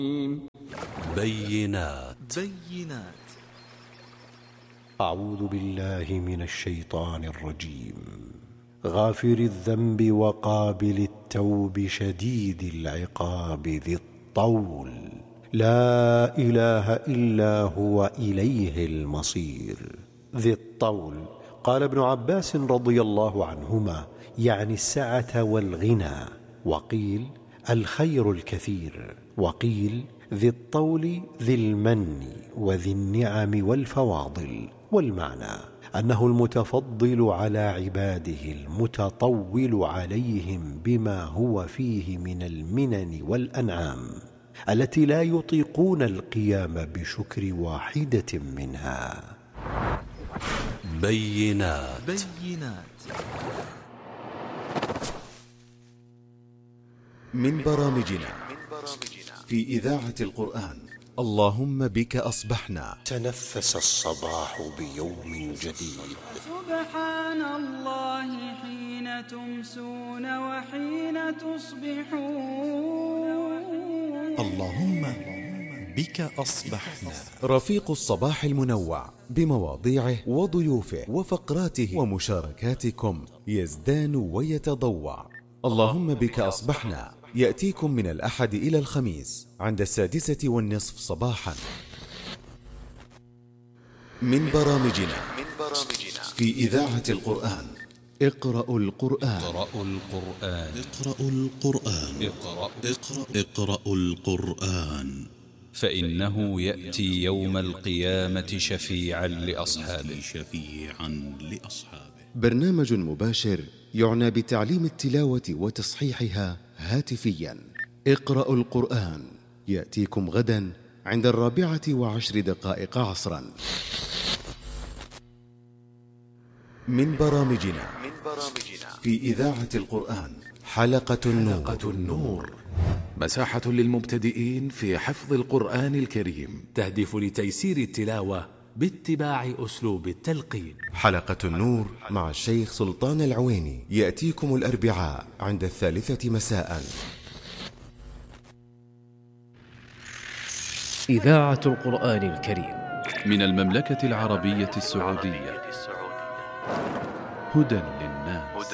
بينات. أعوذ بالله من الشيطان الرجيم. غافر الذنب وقابل التوب شديد العقاب ذي الطول، لا إله إلا هو إليه المصير. ذي الطول، قال ابن عباس رضي الله عنهما، يعني السعة والغنى، وقيل الخير الكثير، وقيل ذي الطول ذي المن وذي النعم والفواضل. والمعنى أنه المتفضل على عباده المتطول عليهم بما هو فيه من المنن والأنعام التي لا يطيقون القيام بشكر واحدة منها. بينات. من برامجنا في إذاعة القرآن. اللهم بك أصبحنا. تنفس الصباح بيوم جديد. سبحان الله حين تمسون وحين تصبحون. اللهم بك أصبحنا. رفيق الصباح المنوع بمواضيعه وضيوفه وفقراته ومشاركاتكم يزدان ويتضوع. اللهم بك أصبحنا يأتيكم من الأحد إلى الخميس عند 6:30 صباحا. من برامجنا في إذاعة القرآن. اقرأوا القرآن. اقرأوا القرآن فإنه يأتي يوم القيامة شفيعا لأصحابه. برنامج مباشر يعنى بتعليم التلاوة وتصحيحها هاتفيا. اقرأوا القرآن يأتيكم غدا عند 4:10 عصرا. من برامجنا في إذاعة القرآن. حلقة النور. مساحة للمبتدئين في حفظ القرآن الكريم، تهدف لتيسير التلاوة باتباع أسلوب التلقين. حلقة النور مع الشيخ سلطان العويني يأتيكم الأربعاء عند 3 مساء. إذاعة القرآن الكريم من المملكة العربية السعودية، هدى للناس.